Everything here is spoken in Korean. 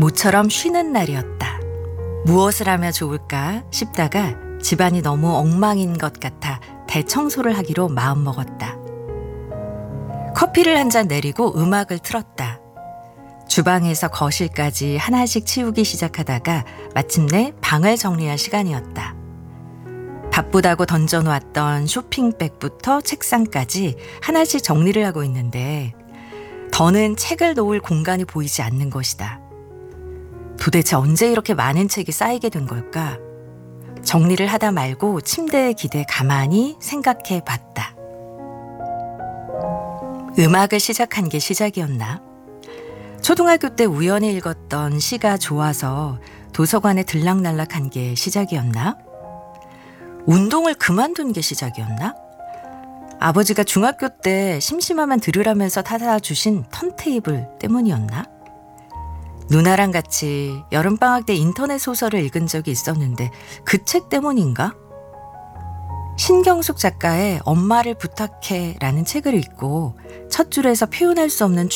모처럼 쉬는 날이었다. 무엇을 하면 좋을까 싶다가 집안이 너무 엉망인 것 같아 대청소를 하기로 마음먹었다. 커피를 한 잔 내리고 음악을 틀었다. 주방에서 거실까지 하나씩 치우기 시작하다가 마침내 방을 정리할 시간이었다. 바쁘다고 던져놓았던 쇼핑백부터 책상까지 하나씩 정리를 하고 있는데 더는 책을 놓을 공간이 보이지 않는 것이다. 도대체 언제 이렇게 많은 책이 쌓이게 된 걸까? 정리를 하다 말고 침대에 기대 가만히 생각해 봤다. 음악을 시작한 게 시작이었나? 초등학교 때 우연히 읽었던 시가 좋아서 도서관에 들락날락한 게 시작이었나? 운동을 그만둔 게 시작이었나? 아버지가 중학교 때 심심하면 들으라면서 타다 주신 턴테이블 때문이었나? 누나랑 같이 여름방학 때 인터넷 소설을 읽은 적이 있었는데 그 책 때문인가? 신경숙 작가의 엄마를 부탁해 라는 책을 읽고 첫 줄에서 표현할 수 없는